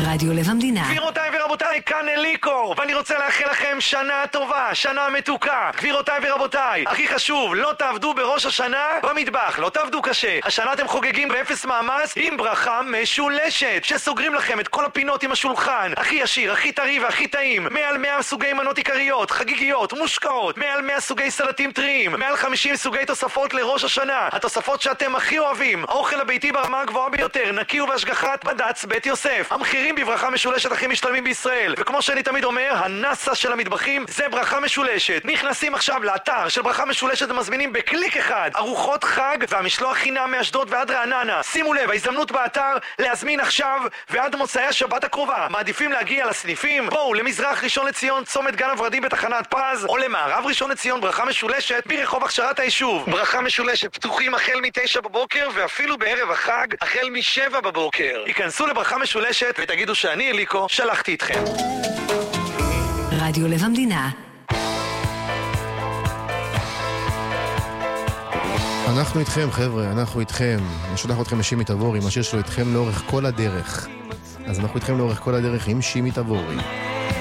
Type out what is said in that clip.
רדיו לב המדינה. גבירותיי ורבותיי, כאן אליקו, ואני רוצה לאחל לכם שנה טובה, שנה מתוקה. גבירותיי ורבותיי, הכי חשוב, לא תעבדו בראש השנה במטבח, לא תעבדו קשה. השנה אתם חוגגים באפס מאמץ עם ברכה משולשת, שסוגרים לכם את כל הפינות עם השולחן, הכי ישיר, הכי טרי והכי טעים. מעל 100 סוגי מנות עיקריות, חגיגיות, מושקעות, מעל 100 סוגי סלטים טריים, מעל 50 סוגי תוספות לראש השנה. התוספות שאתם הכי אוהבים, האוכל הביתי ברמה הגבוהה ביותר, נקי ובהשגחת בד"ץ בית יוסף. המחירים בברכה משולשת הכי משתלמים בישראל, וכמו שאני תמיד אומר, הנאסה של המטבחים זה ברכה משולשת. נכנסים עכשיו לאתר של ברכה משולשת ומזמינים בקליק אחד ארוחות חג והמשלוח חינם מאשדוד ועד רעננה. שימו לב, ההזדמנות באתר להזמין עכשיו ועד מוצאי השבת הקרובה. מעדיפים להגיע לסניפים? בואו למזרח ראשון לציון צומת גן הוורדים בתחנת פז, או למערב ראשון לציון ברכה משולשת ברחוב הכשרת היישוב. ברכה משולשת פתוחים החל מ-9 בבוקר ואפילו בערב החג החל מ-7 בבוקר. היכנסו לברכה משולשת ותגידו שאני אליקו שלחתי אתכם. רדיו לב המדינה. אנחנו איתכם חבר'ה, אנחנו איתכם. נשלח אתכם לשימי תבורי, עם השיר שלו איתכם לאורך כל הדרך. אז אנחנו איתכם לאורך כל הדרך עם שימי תבורי.